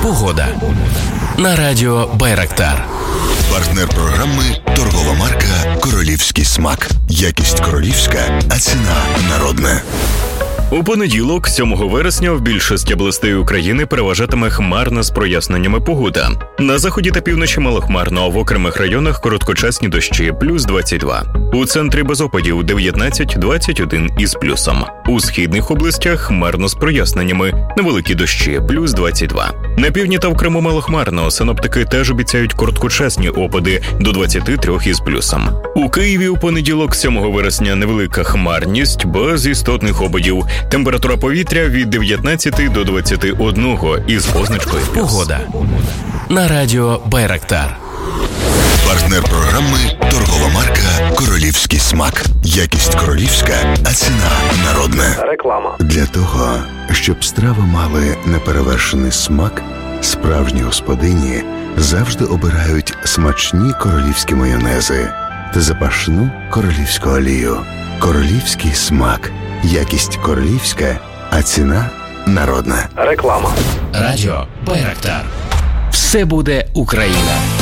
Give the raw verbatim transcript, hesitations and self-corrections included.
Погода. На радіо Байрактар. Партнер програми – торгова марка «Королівський смак». Якість королівська, а ціна народна. У понеділок, сьомого вересня, в більшості областей України переважатиме хмарна з проясненнями погода. На заході та півночі малохмарно, а в окремих районах короткочасні дощі – плюс двадцять два. У центрі без опадів – дев'ятнадцять двадцять один із плюсом. У східних областях хмарно з проясненнями, невеликі дощі – плюс двадцять два. На півдні та в Криму малохмарно, синоптики теж обіцяють короткочасні опади до двадцять три із плюсом. У Києві у понеділок, сьомого вересня, невелика хмарність без істотних опадів. Температура повітря від дев'ятнадцяти до двадцяти одного із позначкою плюс. Погода. На радіо Байрактар. Партнер програми – торгова марка «Королівський смак». Якість королівська, а ціна народна. Реклама. Для того, щоб страви мали неперевершений смак, справжні господині завжди обирають смачні королівські майонези та запашну королівську олію. Королівський смак. Якість королівська, а ціна народна. Реклама. Радіо Байрактар. Все буде Україна.